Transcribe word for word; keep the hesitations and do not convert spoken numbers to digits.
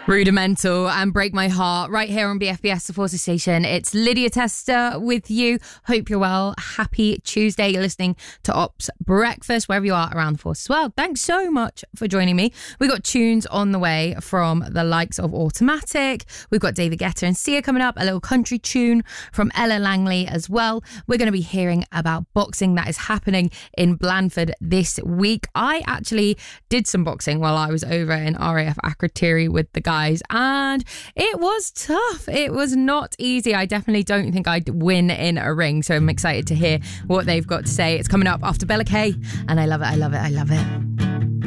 Rudimental and Break My Heart right here on B F B S, the Forces Station. It's Lydia Tester with you. Hope you're well. Happy Tuesday. You're listening to Ops Breakfast, wherever you are around the Forces world. Thanks so much for joining me. We got tunes on the way from the likes of Automatic. We've got David Guetta and Sia coming up, a little country tune from Ella Langley as well. We're going to be hearing about boxing that is happening in Blandford this week. I actually did some boxing while I was over in R A F Akrotiri with the guys. And it was tough. It was not easy. I definitely don't think I'd win in a ring. So I'm excited to hear what they've got to say. It's coming up after Bella K. And I love it. I love it. I love it.